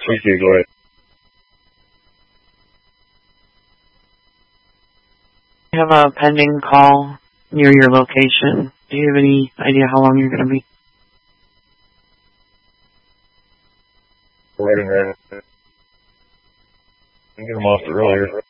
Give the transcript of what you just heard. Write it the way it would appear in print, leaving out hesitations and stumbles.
Okay, go ahead. You have a pending call near your location. Do you have any idea how long you're going to be? Right in there. I can get them off earlier.